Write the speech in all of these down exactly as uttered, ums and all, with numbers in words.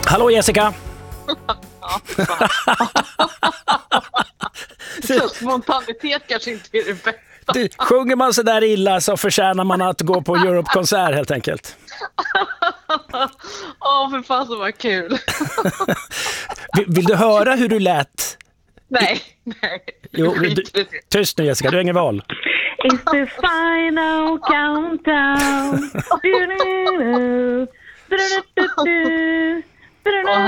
Hallå Jessica. Så spontanitet kanske inte är det bästa. Du, sjunger man så där illa så förtjänar man att gå på Europe-konsert helt enkelt. Åh, för fan så var kul. vill, vill du höra hur du lät? Nej, nej. Jo, du, tyst nu Jessica, du har ingen val. It's the final countdown. Åh,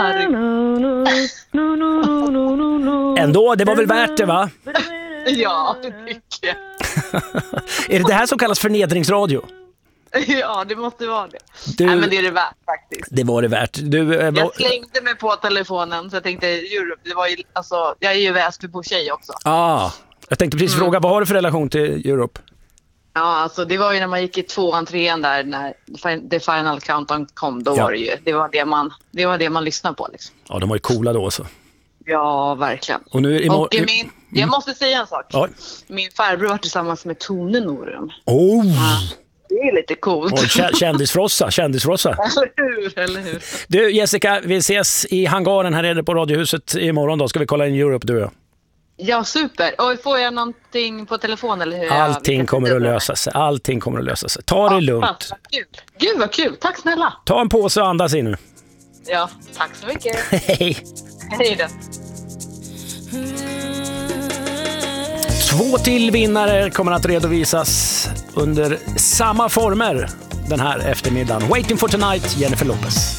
herregud. Ändå, det var väl värt det, va? Ja, det tycker jag. Är det det här som kallas förnedringsradio? Ja, det måste vara det. Du, Nej, men det är det värt faktiskt. Det var det värt. Du, eh, var... Jag slängde mig på telefonen så jag tänkte, Europe, det var ju, alltså, jag är ju Väsby-tjej också. Ah, jag tänkte precis mm. fråga, vad har du för relation till Europe? Ja, alltså det var ju när man gick i tvåan, trean där, när The Final Countdown kom, då ja. var det ju, det var det man, det var det man lyssnade på liksom. Ja, de var ju coola då så. Ja, verkligen. Och, nu i och min, jag måste säga en sak. Ja. Min farbror var tillsammans med Tone Norum. Oh! Ja, det är lite coolt. Och kä- kändisfrossa, kändisfrossa. Eller hur, eller hur. Du Jessica, vi ses i hangaren här nere på Radiohuset imorgon då. Ska vi kolla in Europe, du och jag? Ja, super. Och får jag någonting på telefon eller hur? Allting kommer att lösa sig. Allting kommer att lösa sig. Ta det ja, lugnt. Fast, vad kul. Gud vad kul. Tack snälla. Ta en påse och andas in nu. Ja, tack så mycket. Hej. Hej då. Två till vinnare kommer att redovisas under samma former den här eftermiddagen. Waiting for Tonight, Jennifer Lopez.